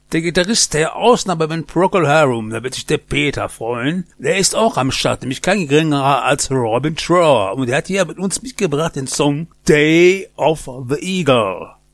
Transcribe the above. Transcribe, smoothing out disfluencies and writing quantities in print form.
Der Gitarrist der Ausnahmeband Procol Harum, da wird sich der Peter freuen. Der ist auch am Start, nämlich kein geringerer als Robin Trower. Und der hat hier mit uns mitgebracht den Song Day of the Eagle.